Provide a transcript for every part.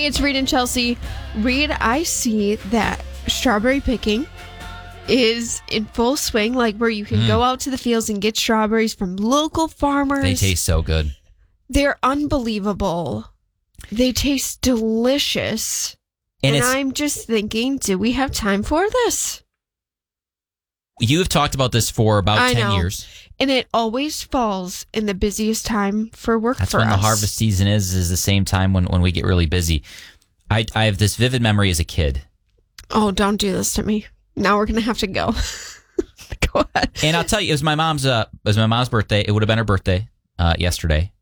Hey, it's Reed and Chelsea. Reed, I see that strawberry picking is in full swing, like where you can go out to the fields and get strawberries from local farmers. They taste so good. They're unbelievable. They taste delicious. And I'm just thinking, do we have time for this? You have talked about this for about 10 years. And it always falls in the busiest time for work That's for when us. the harvest season is the same time when we get really busy. I have this vivid memory as a kid. Oh, don't do this to me. Now we're going to have to go. Go ahead. And I'll tell you, it was my mom's birthday. It would have been her birthday yesterday.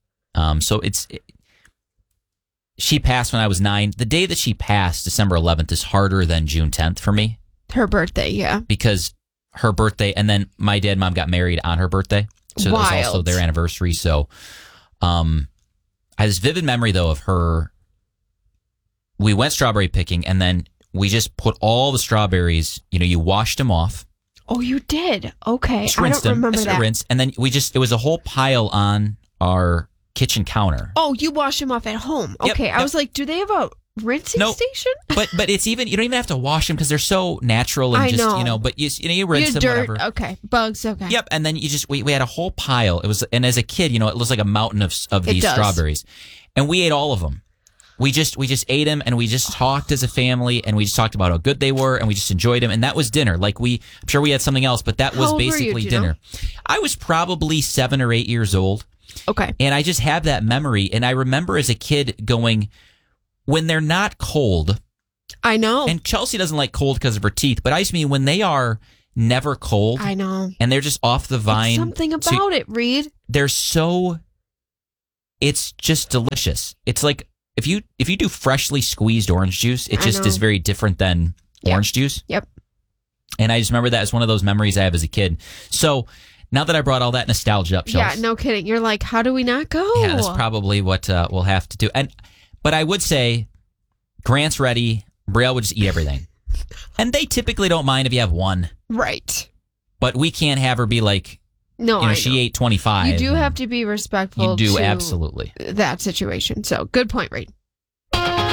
She passed when I was 9. The day that she passed, December 11th, is harder than June 10th for me. Her birthday, yeah. Because her birthday, and then my dad and mom got married on her birthday. So Wild. that was also their anniversary. So I had this vivid memory, though, of her. We went strawberry picking, and then we just put all the strawberries, you washed them off. Oh, you did? Okay. Just I rinsed don't them. remember that. Rinse, and then it was a whole pile on our kitchen counter. Oh, you wash them off at home. Okay. Yep. I was like, do they have a rinsing station? But it's even, you don't even have to wash them because they're so natural and I just, know. but you rinse them, dirt. whatever. Okay. Bugs. Okay. Yep. And then we had a whole pile. And as a kid, it was like a mountain of these strawberries. And we ate all of them. We just ate them, and we just talked as a family, and we just talked about how good they were, and we just enjoyed them. And that was dinner. I'm sure we had something else, but that was basically dinner. I was probably 7 or 8 years old. Okay. And I just have that memory. And I remember as a kid going, when they're not cold. I know. And Chelsea doesn't like cold because of her teeth, but I just mean when they are never cold. I know. And they're just off the vine. It's something about it, Reed. It's just delicious. It's like if you do freshly squeezed orange juice, it just is very different than orange juice. Yep. And I just remember that as one of those memories I have as a kid. So now that I brought all that nostalgia up, Chelsea. Yeah, no kidding. You're like, how do we not go? Yeah, that's probably what we'll have to do. But I would say Grant's ready. Brielle would just eat everything. And they typically don't mind if you have one. Right. But we can't have her be like, she ate 25. You do have to be respectful You do, to absolutely. that situation. So good point, Reed.